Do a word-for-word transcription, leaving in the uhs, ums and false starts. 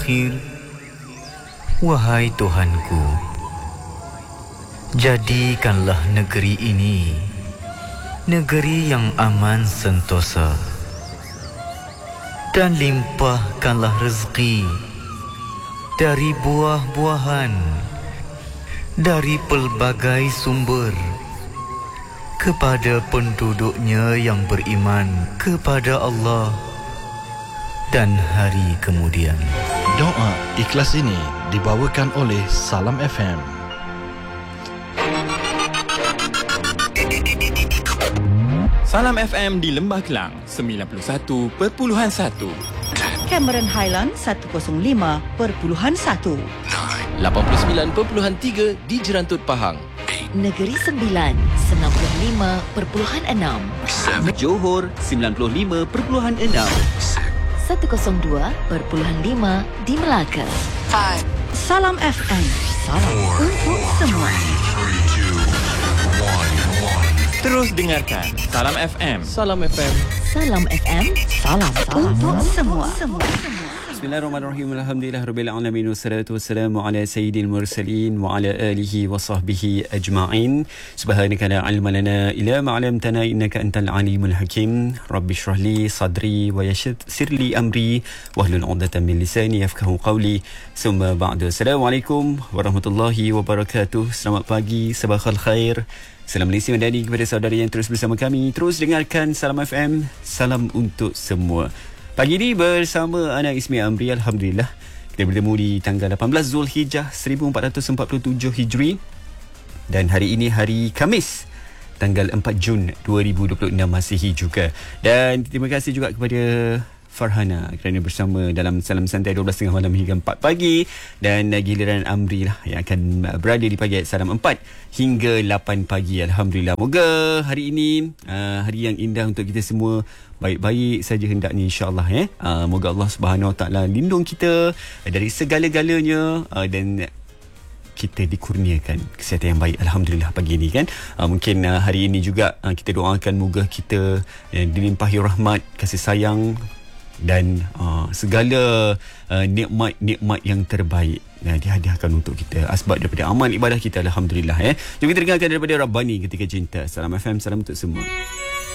akhir. Wahai Tuhanku, jadikanlah negeri ini negeri yang aman sentosa, dan limpahkanlah rezeki dari buah-buahan, dari pelbagai sumber, kepada penduduknya yang beriman kepada Allah dan hari kemudian. Doa ikhlas ini dibawakan oleh Salam F M. Salam F M di Lembah Kelang sembilan puluh satu perpuluhan satu, Cameron Highland seratus lima perpuluhan satu, lapan puluh sembilan perpuluhan tiga di Jerantut Pahang, Negeri Sembilan sembilan puluh lima perpuluhan enam, Johor sembilan puluh lima perpuluhan enam, seratus dua perpuluhan lima di Melaka. Salam F M, salam untuk semua. Terus dengarkan Salam F M. Salam F M. Salam F M, salam untuk semua. Bismillahirrahmanirrahim. Alhamdulillahirabbil alamin wassalatu wassalamu ala sayyidil mursalin wa ala alihi wa sahbihi ajma'in. Subhanaka la ilma lana illa ma 'allamtana innaka antal alimul hakim. Rabbi shrah li sadri wa yassir li amri wahlul 'uqdatam min lisani yafqahu qawli. Summa ba'du. Assalamualaikum warahmatullahi wabarakatuh. Selamat pagi, sabahal khair. Salam Malaysia Madani kepada saudara yang terus bersama kami. Terus dengarkan Salam F M. Salam untuk semua. Pagi ini bersama Ana Ismi Amri. Alhamdulillah kita bertemu di tanggal lapan belas Zulhijjah seribu empat ratus empat puluh tujuh Hijri. Dan hari ini hari Khamis, tanggal empat Jun dua ribu dua puluh enam Masihi juga. Dan terima kasih juga kepada Farhana kerana bersama dalam Salam Santai dua belas tiga puluh malam hingga empat pagi. Dan uh, giliran Amri lah yang akan uh, berada di pagi Salam empat hingga lapan pagi. Alhamdulillah. Moga hari ini uh, hari yang indah untuk kita semua. Baik-baik saja hendaknya, insya-Allah eh. Uh, moga Allah Subhanahu Wa Taala lindung kita dari segala-galanya uh, dan kita dikurniakan kesihatan yang baik. Alhamdulillah pagi ini kan. Uh, mungkin uh, hari ini juga uh, kita doakan moga kita uh, dilimpahi rahmat, kasih sayang dan uh, segala uh, nikmat-nikmat yang terbaik uh, dihadiahkan untuk kita asbab daripada amal ibadah kita. Alhamdulillah eh. Jom kita dengarkan daripada Rabbani Ketika Cinta. Salam F M, salam untuk semua.